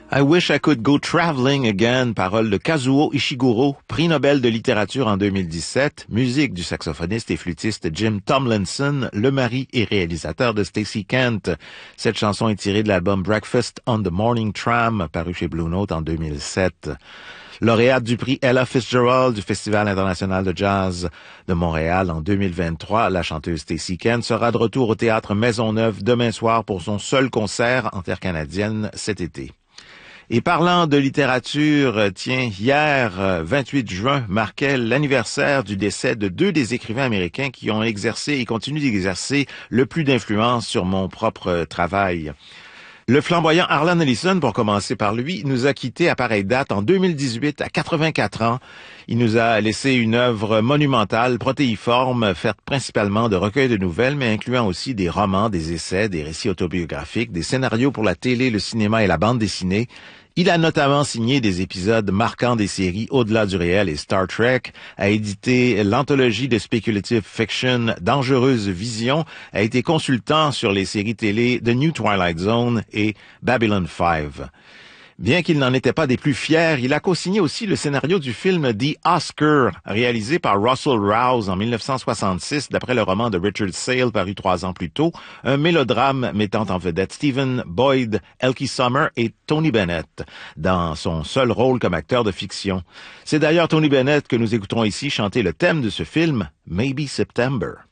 I Wish I Could Go Traveling Again, paroles de Kazuo Ishiguro, prix Nobel de littérature en 2017, musique du saxophoniste et flûtiste Jim Tomlinson, le mari et réalisateur de Stacey Kent. Cette chanson est tirée de l'album Breakfast on the Morning Tram, paru chez Blue Note en 2007. Lauréate du prix Ella Fitzgerald du Festival international de jazz de Montréal en 2023, la chanteuse Stacey Kent sera de retour au Théâtre Maisonneuve demain soir pour son seul concert en terre canadienne cet été. Et parlant de littérature, tiens, hier, 28 juin, marquait l'anniversaire du décès de deux des écrivains américains qui ont exercé et continuent d'exercer le plus d'influence sur mon propre travail. Le flamboyant Harlan Ellison, pour commencer par lui, nous a quittés à pareille date en 2018 à 84 ans. Il nous a laissé une œuvre monumentale, protéiforme, faite principalement de recueils de nouvelles, mais incluant aussi des romans, des essais, des récits autobiographiques, des scénarios pour la télé, le cinéma et la bande dessinée. Il a notamment signé des épisodes marquants des séries Au-delà du réel et Star Trek, a édité l'anthologie de speculative fiction Dangereuse Vision, a été consultant sur les séries télé The New Twilight Zone et Babylon 5. Bien qu'il n'en était pas des plus fiers, il a co-signé aussi le scénario du film The Oscar, réalisé par Russell Rouse en 1966, d'après le roman de Richard Sale paru 3 ans plus tôt, un mélodrame mettant en vedette Stephen Boyd, Elkie Sommer et Tony Bennett, dans son seul rôle comme acteur de fiction. C'est d'ailleurs Tony Bennett que nous écouterons ici chanter le thème de ce film, Maybe September.